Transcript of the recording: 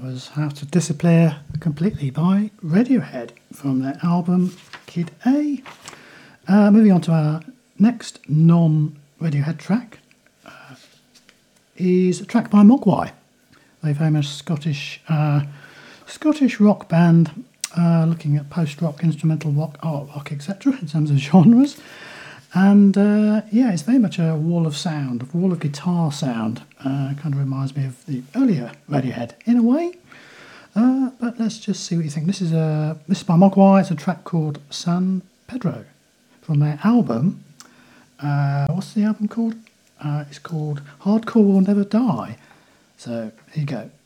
was How to Disappear Completely by Radiohead from their album Kid A. Moving on to our next non-Radiohead track is a track by Mogwai, a famous Scottish rock band looking at post-rock, instrumental rock, art rock, etc. in terms of genres. And it's very much a wall of guitar sound. Kind of reminds me of the earlier Radiohead in a way. But let's just see what you think. This is by Mogwai. It's a track called San Pedro from their album. What's the album called? It's called Hardcore Will Never Die. So here you go.